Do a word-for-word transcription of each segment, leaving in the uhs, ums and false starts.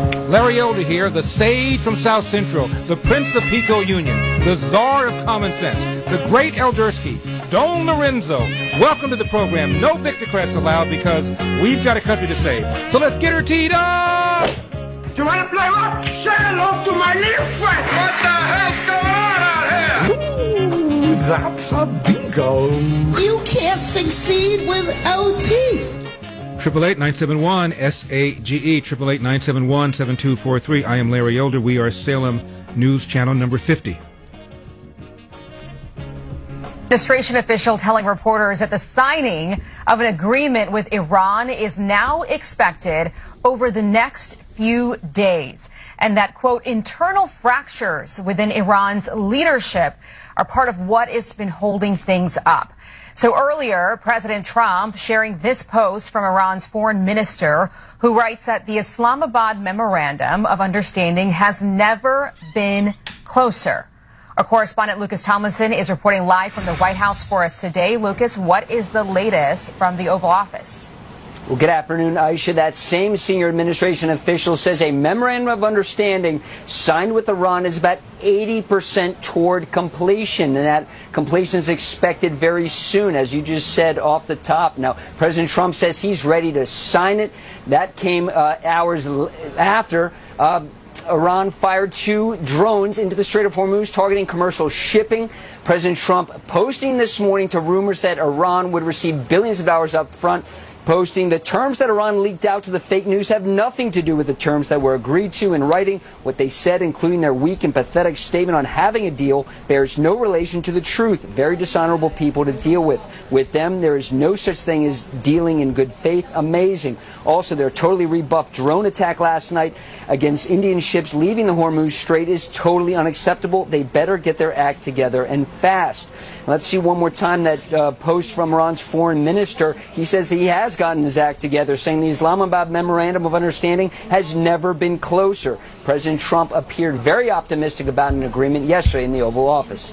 Larry Elder here, the sage from South Central, the Prince of Pico Union, the czar of common sense, the great Eldersky, Don Lorenzo. Welcome to the program. No Victocrats allowed because we've got a country to save. So let's get her teed up! You want to play what? Say hello to my little friend. What the hell's going on out here? Ooh, that's a beagle. You can't succeed without teeth. Triple eight nine seven one S A G E, triple eight nine seven one seven two four three. I am Larry Elder. We are Salem News Channel number fifty. Administration official telling reporters that the signing of an agreement with Iran is now expected over the next few days, and that, quote, internal fractures within Iran's leadership are part of what has been holding things up. So earlier, President Trump sharing this post from Iran's foreign minister, who writes that the Islamabad Memorandum of Understanding has never been closer. Our correspondent Lucas Tomlinson is reporting live from the White House for us today. Lucas, what is the latest from the Oval Office? Well, good afternoon, Aisha. That same senior administration official says a memorandum of understanding signed with Iran is about eighty percent toward completion, and that completion is expected very soon, as you just said off the top. Now, President Trump says he's ready to sign it. That came uh, hours after uh, Iran fired two drones into the Strait of Hormuz targeting commercial shipping. President Trump posting this morning to rumors that Iran would receive billions of dollars up front, posting the terms that Iran leaked out to the fake news have nothing to do with the terms that were agreed to in writing. What they said, including their weak and pathetic statement on having a deal, bears no relation to the truth. Very dishonorable people to deal with. With them, there is no such thing as dealing in good faith. Amazing. Also, their totally rebuffed drone attack last night against Indian ships leaving the Hormuz Strait is totally unacceptable. They better get their act together and fast. Let's see one more time that uh, post from Iran's foreign minister. He says he has gotten his act together, saying the Islamabad Memorandum of Understanding has never been closer. President Trump appeared very optimistic about an agreement yesterday in the Oval Office.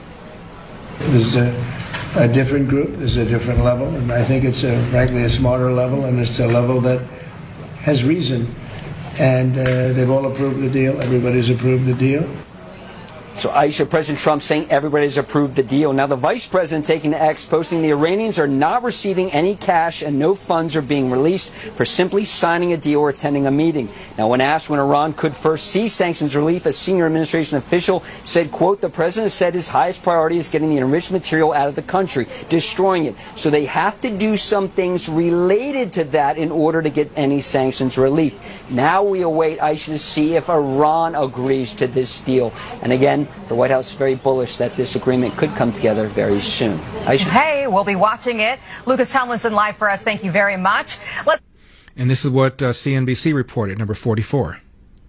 This is a, a different group. This is a different level, and I think it's a, frankly a smarter level, and it's a level that has reason. And uh, they've all approved the deal. Everybody's approved the deal. So, Aisha, President Trump saying everybody's approved the deal. Now, the vice president taking to X, posting the Iranians are not receiving any cash and no funds are being released for simply signing a deal or attending a meeting. Now, when asked when Iran could first see sanctions relief, a senior administration official said, quote, the president said his highest priority is getting the enriched material out of the country, destroying it. So they have to do some things related to that in order to get any sanctions relief. Now we await, Aisha, to see if Iran agrees to this deal. And again, the White House is very bullish that this agreement could come together very soon. Aisha. Hey, we'll be watching it. Lucas Tomlinson live for us. Thank you very much. Let's And this is what uh, C N B C reported, number forty-four.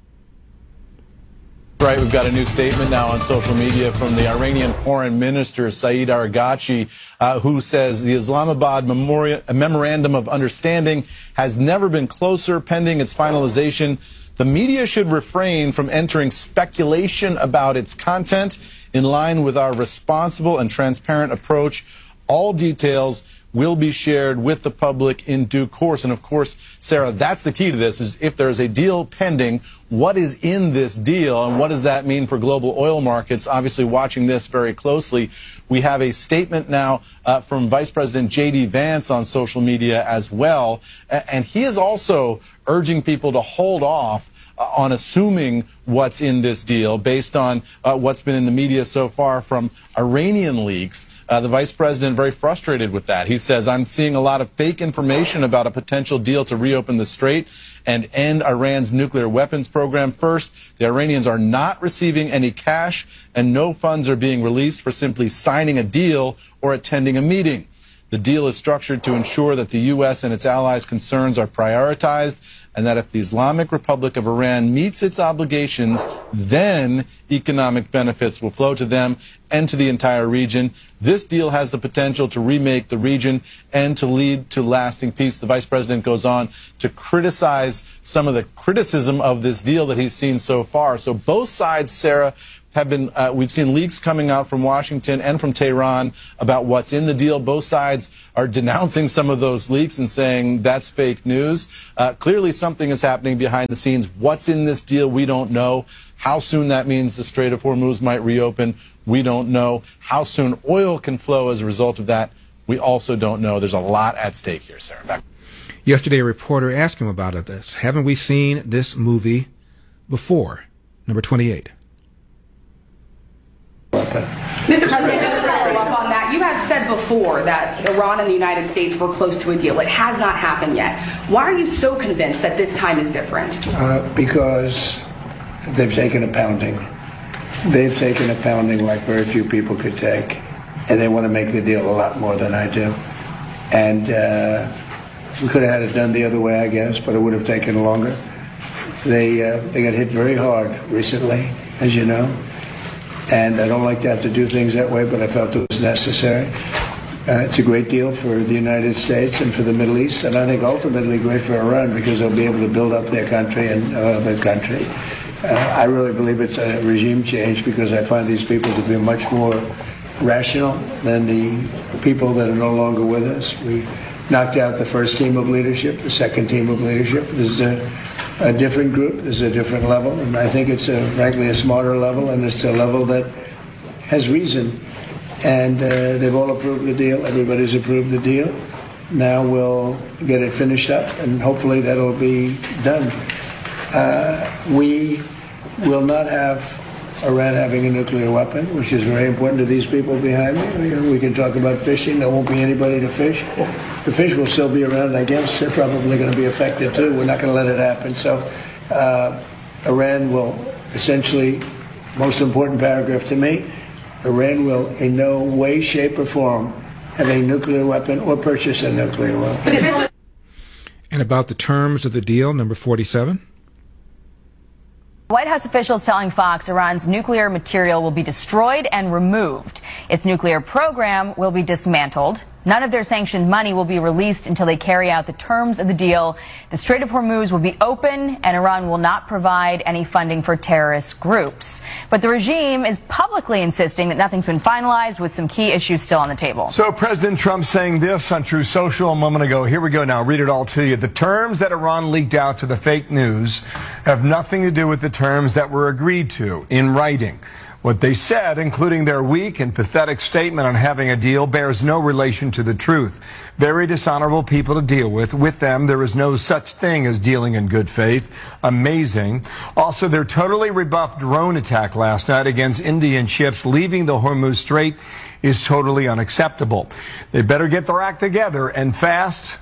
Right, we've got a new statement now on social media from the Iranian Foreign Minister, Saeed Arghachi, uh, who says the Islamabad Memorial, Memorandum of Understanding has never been closer pending its finalization. The media should refrain from entering speculation about its content in line with our responsible and transparent approach. All details will be shared with the public in due course. And of course, Sarah, that's the key to this, is if there's a deal pending, what is in this deal and what does that mean for global oil markets? Obviously, watching this very closely, we have a statement now uh, from Vice President J D Vance on social media as well. And he is also urging people to hold off uh, on assuming what's in this deal based on uh, what's been in the media so far from Iranian leaks. Uh, the vice president very frustrated with that. He says, I'm seeing a lot of fake information about a potential deal to reopen the strait and end Iran's nuclear weapons program. First, the Iranians are not receiving any cash and no funds are being released for simply signing a deal or attending a meeting. The deal is structured to ensure that the U S and its allies' concerns are prioritized and that if the Islamic Republic of Iran meets its obligations, then economic benefits will flow to them and to the entire region. This deal has the potential to remake the region and to lead to lasting peace. The vice president goes on to criticize some of the criticism of this deal that he's seen so far. So both sides, Sarah, have been, uh, we've seen leaks coming out from Washington and from Tehran about what's in the deal. Both sides are denouncing some of those leaks and saying that's fake news. Uh, clearly something is happening behind the scenes. What's in this deal, we don't know. How soon that means the Strait of Hormuz might reopen, we don't know. How soon oil can flow as a result of that, we also don't know. There's a lot at stake here, Sarah. Back. Yesterday, a reporter asked him about this. Haven't we seen this movie before? Number twenty-eight. Mister President, just to follow up on that, you have said before that Iran and the United States were close to a deal. It has not happened yet. Why are you so convinced that this time is different? Uh, because they've taken a pounding. They've taken a pounding like very few people could take, and they want to make the deal a lot more than I do. And uh, we could have had it done the other way, I guess, but it would have taken longer. They uh, they got hit very hard recently, as you know. And I don't like to have to do things that way, but I felt it was necessary. Uh, it's a great deal for the United States and for the Middle East, and I think ultimately great for Iran because they'll be able to build up their country and uh, their country. Uh, I really believe it's a regime change because I find these people to be much more rational than the people that are no longer with us. We knocked out the first team of leadership, the second team of leadership. There's a, a different group, there's a different level, and I think it's a, frankly a smarter level, and it's a level that has reason. And uh, they've all approved the deal. Everybody's approved the deal. Now we'll get it finished up, and hopefully that'll be done. Uh, we will not have Iran having a nuclear weapon, which is very important to these people behind me. We can talk about fishing. There won't be anybody to fish. The fish will still be around, I guess. They're probably going to be affected, too. We're not going to let it happen. So uh, Iran will essentially, most important paragraph to me, Iran will in no way, shape, or form have a nuclear weapon or purchase a nuclear weapon. And about the terms of the deal, number forty-seven. White House officials telling Fox Iran's nuclear material will be destroyed and removed. Its nuclear program will be dismantled. None of their sanctioned money will be released until they carry out the terms of the deal. The Strait of Hormuz will be open, and Iran will not provide any funding for terrorist groups. But the regime is publicly insisting that nothing's been finalized, with some key issues still on the table. So President Trump saying this on Truth Social a moment ago. Here we go now. Read it all to you. The terms that Iran leaked out to the fake news have nothing to do with the terms that were agreed to in writing. What they said, including their weak and pathetic statement on having a deal, bears no relation to the truth. Very dishonorable people to deal with. With them, there is no such thing as dealing in good faith. Amazing. Also, their totally rebuffed drone attack last night against Indian ships leaving the Hormuz Strait is totally unacceptable. They better get their act together and fast.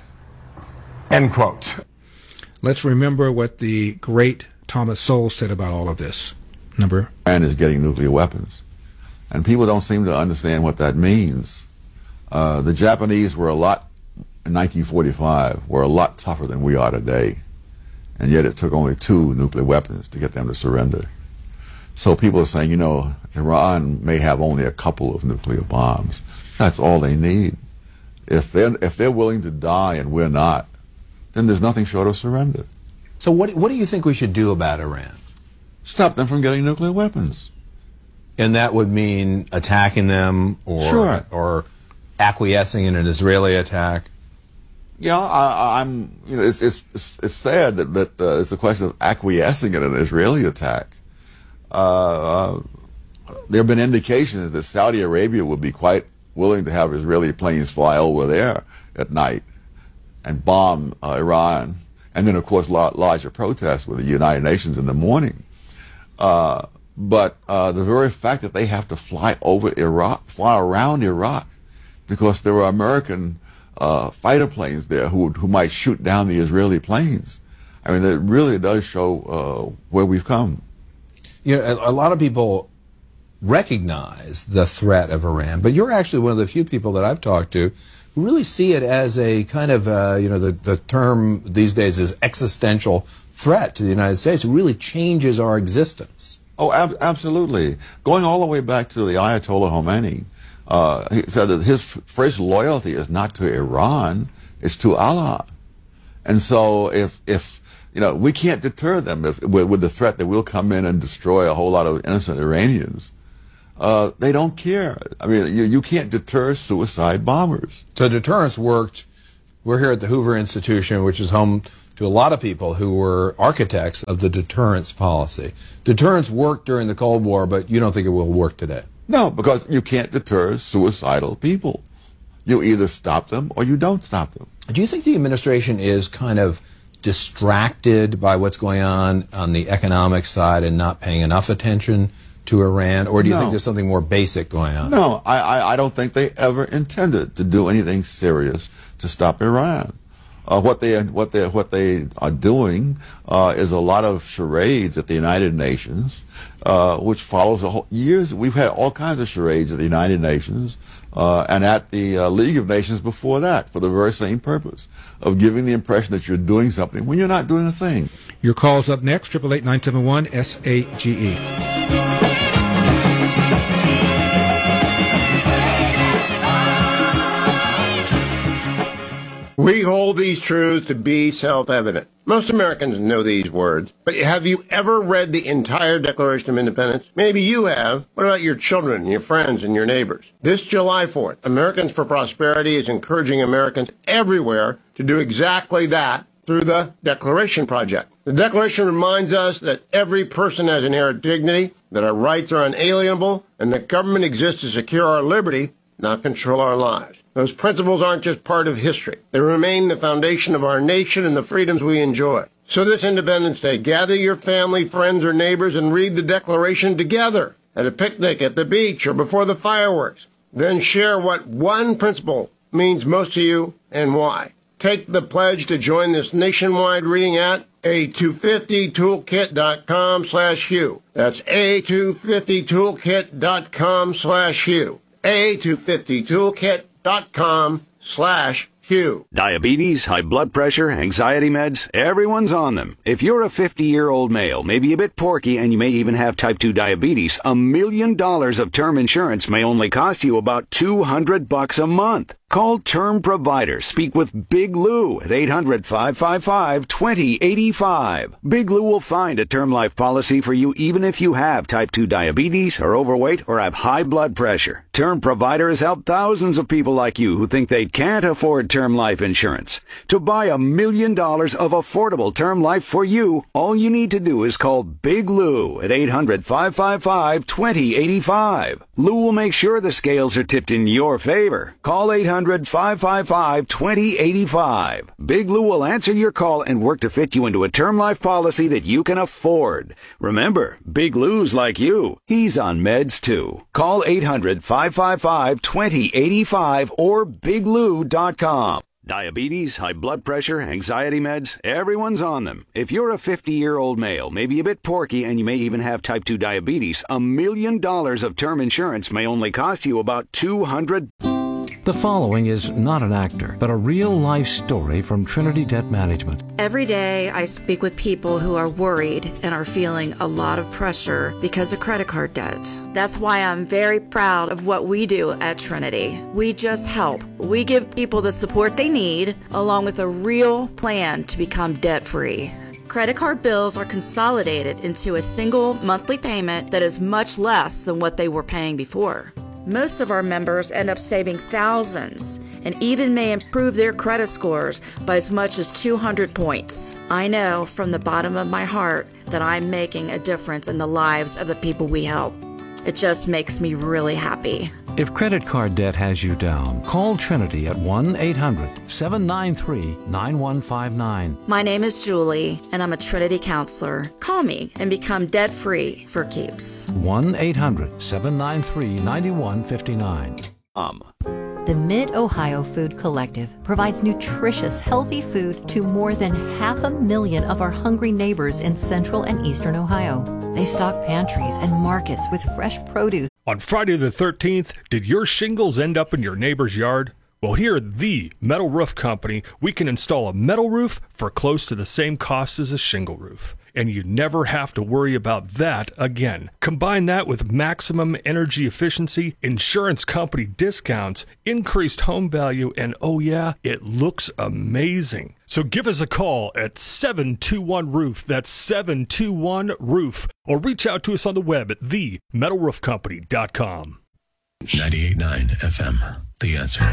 End quote. Let's remember what the great Thomas Sowell said about all of this. Number. Iran is getting nuclear weapons. And people don't seem to understand what that means. Uh, the Japanese were a lot, in nineteen forty-five, were a lot tougher than we are today. And yet it took only two nuclear weapons to get them to surrender. So people are saying, you know, Iran may have only a couple of nuclear bombs. That's all they need. If they're, if they're willing to die and we're not, then there's nothing short of surrender. So what, what do you think we should do about Iran? Stop them from getting nuclear weapons. And that would mean attacking them or sure. or acquiescing in an Israeli attack? Yeah, I, I'm. You know, it's it's it's sad that that uh, it's a question of acquiescing in an Israeli attack. Uh, uh, there have been indications that Saudi Arabia would be quite willing to have Israeli planes fly over there at night and bomb uh, Iran, and then of course la larger protests with the United Nations in the morning. Uh, but uh, the very fact that they have to fly over Iraq, fly around Iraq, because there are American uh, fighter planes there who who might shoot down the Israeli planes. I mean, it really does show uh, where we've come. You know, a, a lot of people recognize the threat of Iran, but you're actually one of the few people that I've talked to who really see it as a kind of, uh, you know, the, the term these days is existential threat to the United States. It really changes our existence. Oh, ab absolutely. Going all the way back to the Ayatollah Khomeini, uh, he said that his first loyalty is not to Iran, it's to Allah. And so if, if You know, we can't deter them if, with, with the threat that we'll come in and destroy a whole lot of innocent Iranians. Uh, they don't care. I mean, you, you can't deter suicide bombers. So deterrence worked. We're here at the Hoover Institution, which is home to a lot of people who were architects of the deterrence policy. Deterrence worked during the Cold War, but you don't think it will work today? No, because you can't deter suicidal people. You either stop them or you don't stop them. Do you think the administration is kind of distracted by what's going on on the economic side and not paying enough attention to Iran, or do you No. think there's something more basic going on? No, I, I, I don't think they ever intended to do anything serious to stop Iran. Uh, what they what they what they are doing uh, is a lot of charades at the United Nations, uh, which follows a whole years. We've had all kinds of charades at the United Nations uh, and at the uh, League of Nations before that, for the very same purpose of giving the impression that you're doing something when you're not doing a thing. Your call's up next. Triple eight nine seven one S A G E. We hold these truths to be self-evident. Most Americans know these words, but have you ever read the entire Declaration of Independence? Maybe you have. What about your children, your friends, and your neighbors? This July fourth, Americans for Prosperity is encouraging Americans everywhere to do exactly that through the Declaration Project. The Declaration reminds us that every person has inherent dignity, that our rights are unalienable, and that government exists to secure our liberty, not control our lives. Those principles aren't just part of history. They remain the foundation of our nation and the freedoms we enjoy. So this Independence Day, gather your family, friends, or neighbors and read the Declaration together at a picnic, at the beach, or before the fireworks. Then share what one principle means most to you and why. Take the pledge to join this nationwide reading at A two fifty toolkit dot com slash Hugh. That's A two fifty toolkit dot com slash Hugh. A two fifty toolkit dot com slash Hugh. Diabetes, high blood pressure, anxiety meds, everyone's on them. If you're a fifty-year-old male, maybe a bit porky, and you may even have type two diabetes, a million dollars of term insurance may only cost you about two hundred bucks a month. Call Term Provider. Speak with Big Lou at eight hundred, five five five, two zero eight five. Big Lou will find a term life policy for you even if you have type two diabetes, are overweight, or have high blood pressure. Term Provider has helped thousands of people like you who think they can't afford term life insurance. To buy a million dollars of affordable term life for you, all you need to do is call Big Lou at eight hundred, five five five, two zero eight five. Lou will make sure the scales are tipped in your favor. Call eight hundred, five five five, two zero eight five. Big Lou will answer your call and work to fit you into a term life policy that you can afford. Remember, Big Lou's like you. He's on meds too. Call eight hundred, five five five, two zero eight five or big lou dot com. Diabetes, high blood pressure, anxiety meds, everyone's on them. If you're a fifty-year-old male, maybe a bit porky, and you may even have type two diabetes, a million dollars of term insurance may only cost you about two hundred dollars. The following is not an actor, but a real-life story from Trinity Debt Management. Every day I speak with people who are worried and are feeling a lot of pressure because of credit card debt. That's why I'm very proud of what we do at Trinity. We just help. We give people the support they need, along with a real plan to become debt-free. Credit card bills are consolidated into a single monthly payment that is much less than what they were paying before. Most of our members end up saving thousands and even may improve their credit scores by as much as two hundred points. I know from the bottom of my heart that I'm making a difference in the lives of the people we help. It just makes me really happy. If credit card debt has you down, call Trinity at one eight hundred, seven nine three, nine one five nine. My name is Julie, and I'm a Trinity counselor. Call me and become debt-free for keeps. one eight hundred, seven nine three, nine one five nine. Um. The Mid-Ohio Food Collective provides nutritious, healthy food to more than half a million of our hungry neighbors in central and eastern Ohio. They stock pantries and markets with fresh produce. On Friday the thirteenth, did your shingles end up in your neighbor's yard? Well, here at the Metal Roof Company, we can install a metal roof for close to the same cost as a shingle roof. And you never have to worry about that again. Combine that with maximum energy efficiency, insurance company discounts, increased home value, and oh yeah, it looks amazing. So give us a call at seven two one roof. That's seven two one roof. Or reach out to us on the web at the metal roof company dot com. ninety-eight point nine F M, The Answer.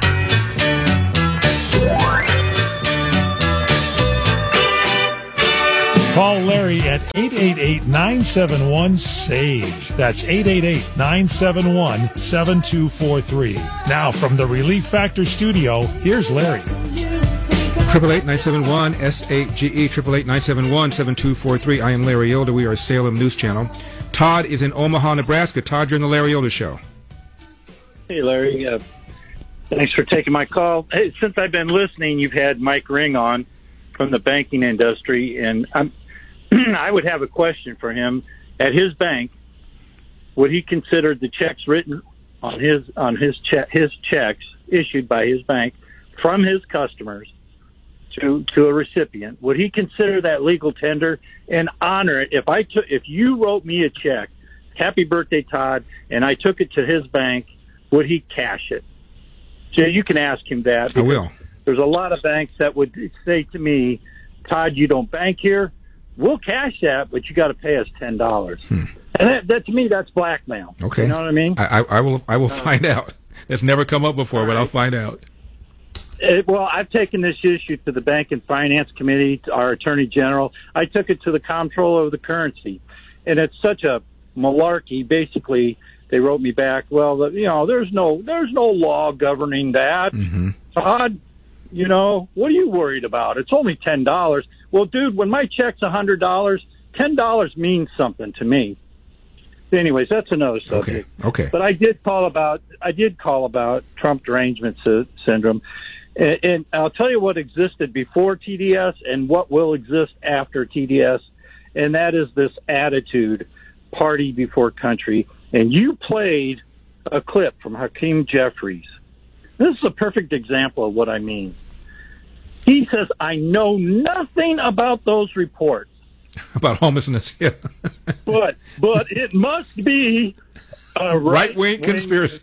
Call Larry at eight eight eight, nine seven one, S A G E. That's eight eight eight, nine seven one, seven two four three. Now, from the Relief Factor studio, here's Larry. eight eight eight, nine seven one, S A G E, eight eight eight, nine seven one, seven two four three. I am Larry Elder. We are Salem News Channel. Todd is in Omaha, Nebraska. Todd, you're in the Larry Elder Show. Hey, Larry. Uh, thanks for taking my call. Hey, since I've been listening, you've had Mike Ring on from the banking industry, and I'm I would have a question for him. At his bank, would he consider the checks written on his on his check his checks issued by his bank from his customers to to a recipient? Would he consider that legal tender and honor it? If I took if you wrote me a check, happy birthday, Todd, and I took it to his bank, would he cash it? So you can ask him that. I will. There's a lot of banks that would say to me, Todd, you don't bank here. We'll cash that, but you got to pay us ten dollars. Hmm. And that, that, to me, that's blackmail. Okay. You know what I mean? I, I, I will I will uh, find out. That's never come up before, but right. I'll find out. It, well, I've taken this issue to the Bank and Finance Committee, to our Attorney General. I took it to the Comptroller of the Currency. And it's such a malarkey. Basically, they wrote me back, well, the, you know, there's no there's no law governing that. Mm-hmm. Todd, you know, what are you worried about? It's only ten dollars. Well, dude, when my check's one hundred dollars, ten dollars means something to me. Anyways, that's another subject. Okay. Okay. But I did call about I did call about Trump derangement sy- syndrome, and, and I'll tell you what existed before T D S and what will exist after T D S, and that is this attitude, party before country. And you played a clip from Hakeem Jeffries. This is a perfect example of what I mean. He says, I know nothing about those reports. About homelessness, yeah. but but it must be a right-wing right conspiracy.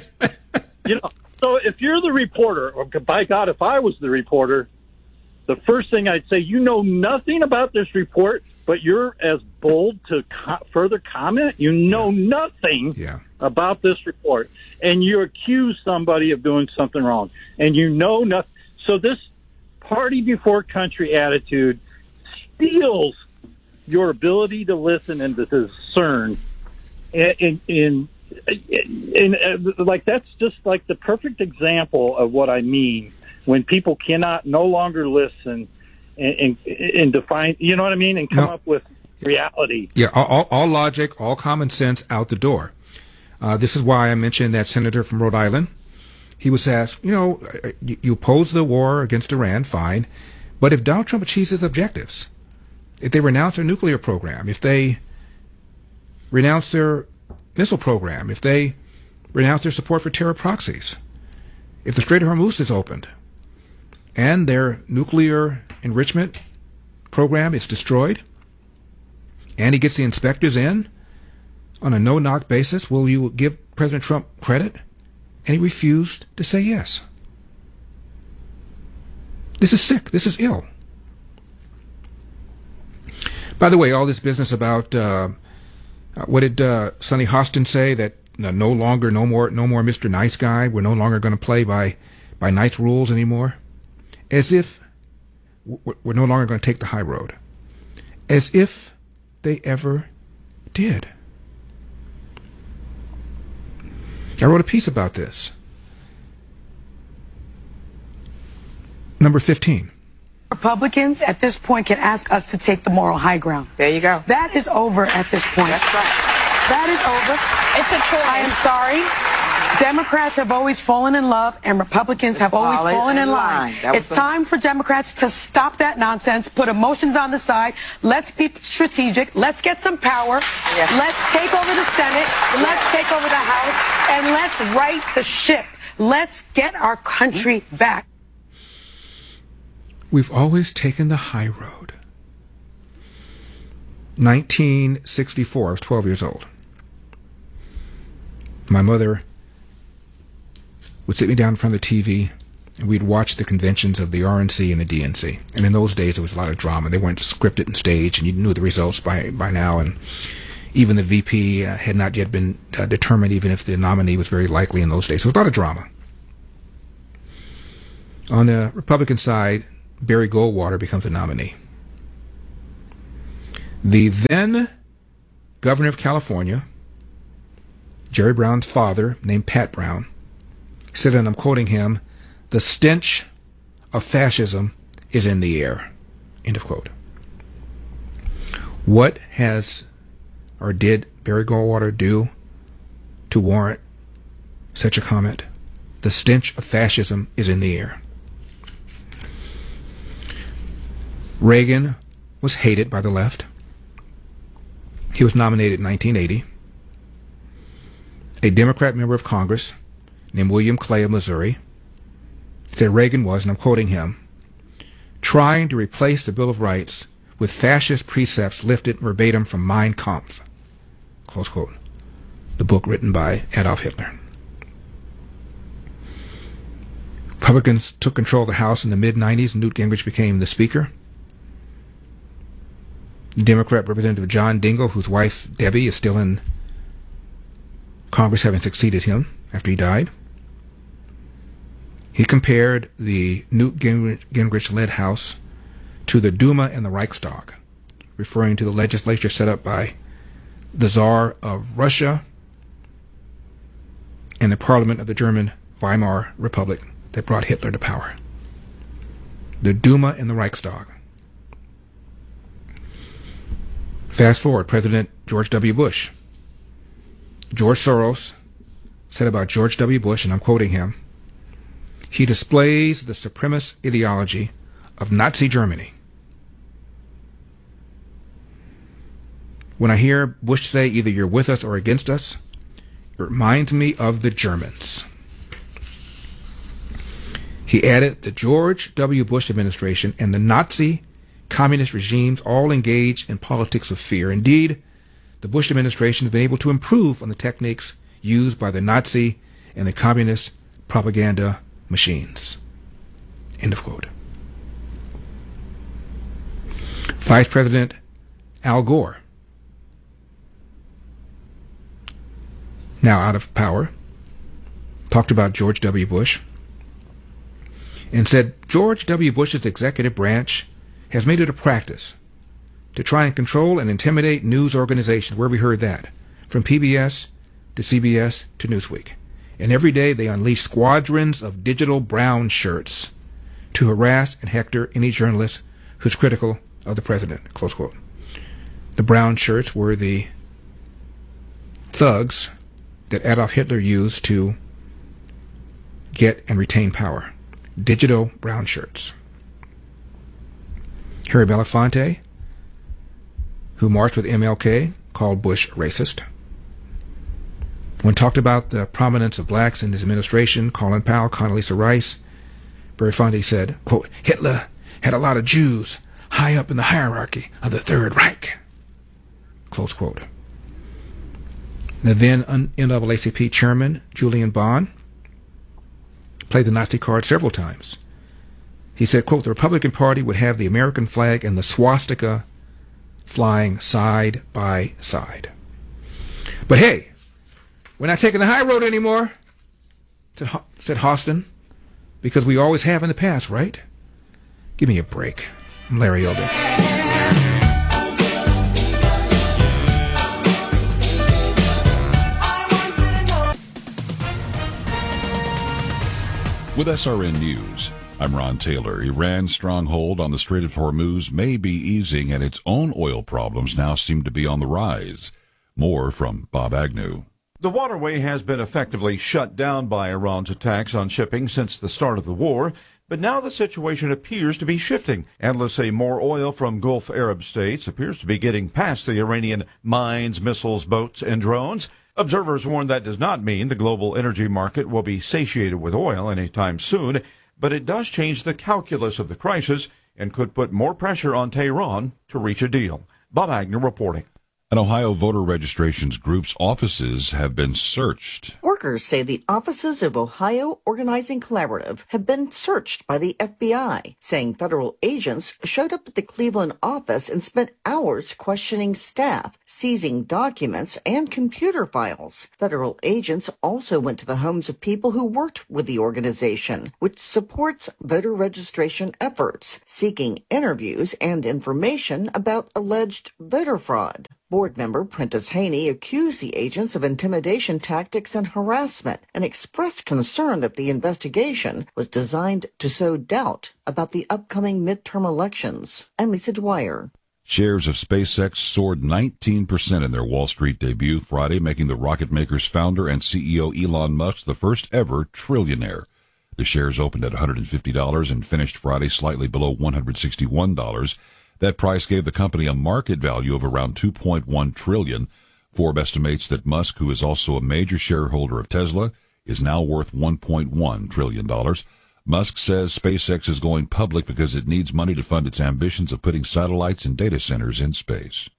You know, so if you're the reporter, or by God, if I was the reporter, the first thing I'd say, you know nothing about this report, but you're as bold to co- further comment. You know yeah. nothing yeah. about this report, and you accuse somebody of doing something wrong, and you know nothing. So this party before country attitude steals your ability to listen and to discern. In, in, in, in, like that's just like the perfect example of what I mean when people cannot no longer listen and, and, and define, you know what I mean, and come no. up with reality. Yeah, all, all logic, all common sense out the door. Uh, this is why I mentioned that senator from Rhode Island. He was asked, you know, you, you oppose the war against Iran, fine, but if Donald Trump achieves his objectives, if they renounce their nuclear program, if they renounce their missile program, if they renounce their support for terror proxies, if the Strait of Hormuz is opened and their nuclear enrichment program is destroyed, and he gets the inspectors in on a no-knock basis, will you give President Trump credit? And he refused to say yes. This is sick. This is ill. By the way, all this business about uh, what did uh, Sonny Hostin say, that uh, no longer, no more, no more Mister Nice Guy. We're no longer going to play by by nice rules anymore. As if we're no longer going to take the high road. As if they ever did. I wrote a piece about this. Number fifteen. Republicans at this point can ask us to take the moral high ground. There you go. That is over at this point. That's right. That is over. It's a choice. I am sorry. Democrats have always fallen in love, and Republicans have always fallen in line. line. It's the... time for Democrats to stop that nonsense, put emotions on the side. Let's be strategic. Let's get some power. Yes. Let's take over the Senate. Yes. Let's take over the House, and let's right the ship. Let's get our country back. We've always taken the high road. nineteen sixty-four, I was twelve years old. My mother would sit me down in front of the T V, and we'd watch the conventions of the R N C and the D N C. And in those days, there was a lot of drama. They weren't scripted and staged, and you knew the results by, by now. And even the V P uh, had not yet been uh, determined, even if the nominee was very likely in those days. So it was a lot of drama. On the Republican side, Barry Goldwater becomes the nominee. The then governor of California, Jerry Brown's father, named Pat Brown, said, and I'm quoting him, "The stench of fascism is in the air." End of quote. What has or did Barry Goldwater do to warrant such a comment? The stench of fascism is in the air. Reagan was hated by the left. He was nominated in nineteen eighty. A Democrat member of Congress named William Clay of Missouri said Reagan was, and I'm quoting him, trying to replace the Bill of Rights with fascist precepts lifted verbatim from Mein Kampf, close quote, the book written by Adolf Hitler. Republicans took control of the House in the mid nineties. Newt Gingrich became the Speaker. Democrat Representative John Dingell, whose wife Debbie is still in Congress, having succeeded him after he died. He compared the Newt Gingrich-led House to the Duma and the Reichstag, referring to the legislature set up by the Tsar of Russia and the Parliament of the German Weimar Republic that brought Hitler to power. The Duma and the Reichstag. Fast forward, President George W. Bush. George Soros said about George W. Bush, and I'm quoting him, "He displays the supremacist ideology of Nazi Germany." When I hear Bush say either you're with us or against us, it reminds me of the Germans. He added the George W. Bush administration and the Nazi communist regimes all engaged in politics of fear. Indeed, the Bush administration has been able to improve on the techniques used by the Nazi and the communist propaganda machines. End of quote. Vice President Al Gore, now out of power, talked about George W. Bush and said George W. Bush's executive branch has made it a practice to try and control and intimidate news organizations. Where we heard that? From P B S to C B S to Newsweek. And every day they unleash squadrons of digital brown shirts to harass and hector any journalist who's critical of the president, close quote. The brown shirts were the thugs that Adolf Hitler used to get and retain power. Digital brown shirts. Harry Belafonte, who marched with M L K, called Bush a racist. When talked about the prominence of blacks in his administration, Colin Powell, Condoleezza Rice, Belafonte said, quote, "Hitler had a lot of Jews high up in the hierarchy of the Third Reich," close quote. The then N double A C P chairman, Julian Bond, played the Nazi card several times. He said, quote, "The Republican Party would have the American flag and the swastika flying side by side. But hey, we're not taking the high road anymore," said Hostin, "because we always have in the past, right? Give me a break." I'm Larry Elder. With S R N News, I'm Ron Taylor. Iran's stronghold on the Strait of Hormuz may be easing, and its own oil problems now seem to be on the rise. More from Bob Agnew. The waterway has been effectively shut down by Iran's attacks on shipping since the start of the war, but now the situation appears to be shifting. Analysts say more oil from Gulf Arab states appears to be getting past the Iranian mines, missiles, boats, and drones. Observers warn that does not mean the global energy market will be satiated with oil anytime soon, but it does change the calculus of the crisis and could put more pressure on Tehran to reach a deal. Bob Agnew reporting. An Ohio voter registrations group's offices have been searched. Workers say the offices of Ohio Organizing Collaborative have been searched by the F B I, saying federal agents showed up at the Cleveland office and spent hours questioning staff, seizing documents and computer files. Federal agents also went to the homes of people who worked with the organization, which supports voter registration efforts, seeking interviews and information about alleged voter fraud. Board member Prentice Haney accused the agents of intimidation tactics and harassment and expressed concern that the investigation was designed to sow doubt about the upcoming midterm elections. I'm Lisa Dwyer. Shares of SpaceX soared nineteen percent in their Wall Street debut Friday, making the rocket maker's founder and C E O Elon Musk the first ever trillionaire. The shares opened at one hundred fifty dollars and finished Friday slightly below one hundred sixty-one dollars. That price gave the company a market value of around two point one trillion dollars. Forbes estimates that Musk, who is also a major shareholder of Tesla, is now worth one point one trillion dollars. Musk says SpaceX is going public because it needs money to fund its ambitions of putting satellites and data centers in space.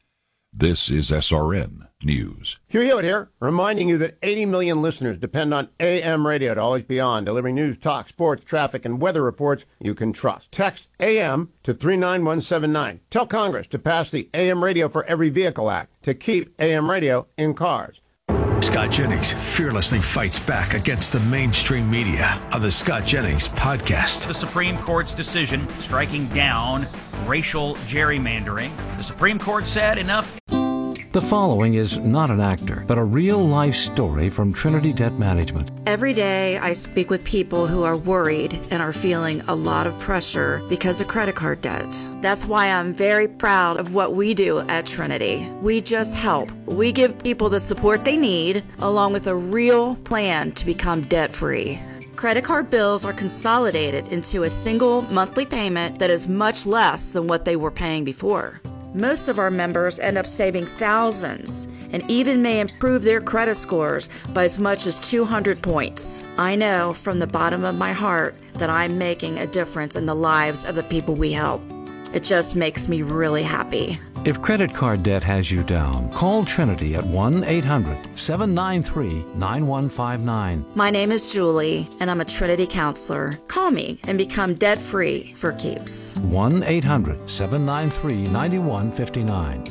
This is S R N News. Hugh Hewitt here, reminding you that eighty million listeners depend on A M radio to always be on, delivering news, talk, sports, traffic, and weather reports you can trust. Text A M to three nine one seven nine. Tell Congress to pass the A M Radio for Every Vehicle Act to keep A M radio in cars. Scott Jennings fearlessly fights back against the mainstream media on the Scott Jennings podcast. The Supreme Court's decision striking down racial gerrymandering. The Supreme Court said enough. The following is not an actor, but a real-life story from Trinity Debt Management. Every day I speak with people who are worried and are feeling a lot of pressure because of credit card debt. That's why I'm very proud of what we do at Trinity. We just help. We give people the support they need, along with a real plan to become debt-free. Credit card bills are consolidated into a single monthly payment that is much less than what they were paying before. Most of our members end up saving thousands and even may improve their credit scores by as much as two hundred points. I know from the bottom of my heart that I'm making a difference in the lives of the people we help. It just makes me really happy. If credit card debt has you down, call Trinity at one eight hundred seven nine three nine one five nine. My name is Julie, and I'm a Trinity counselor. Call me and become debt-free for keeps. one eight hundred seven nine three nine one five nine.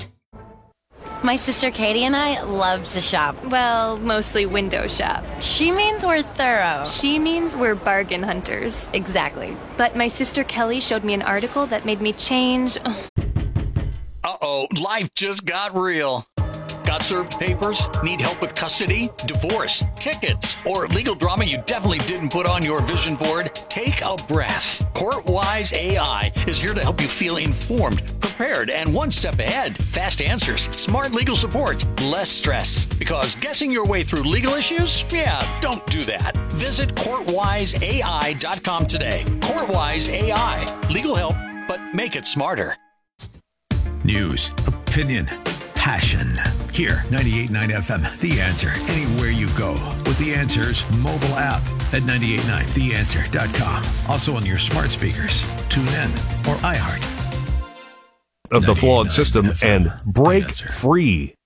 My sister Katie and I love to shop. Well, mostly window shop. She means we're thorough. She means we're bargain hunters. Exactly. But my sister Kelly showed me an article that made me change. Uh-oh, life just got real. Got served papers? Need help with custody, divorce, tickets, or legal drama you definitely didn't put on your vision board? Take a breath. CourtWise A I is here to help you feel informed, prepared, and one step ahead. Fast answers, smart legal support, less stress. Because guessing your way through legal issues? Yeah, don't do that. Visit court wise A I dot com today. CourtWise A I. Legal help, but make it smarter. News, opinion, passion. Here, ninety-eight point nine F M, The Answer. Anywhere you go with The Answer's mobile app at nine eight nine the answer dot com. Also on your smart speakers, TuneIn, or iHeart. Of the flawed system and break free.